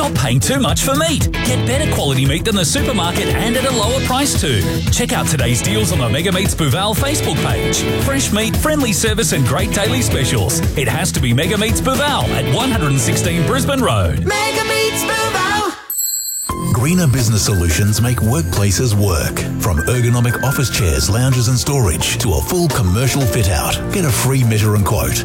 not paying too much for meat. Get better quality meat than the supermarket and at a lower price too. Check out today's deals on the Mega Meats Buval Facebook page. Fresh meat, friendly service and great daily specials. It has to be Mega Meats Buval at 116 Brisbane Road. Mega Meats Buval. Greener Business Solutions make workplaces work. From ergonomic office chairs, lounges and storage to a full commercial fit-out. Get a free measure and quote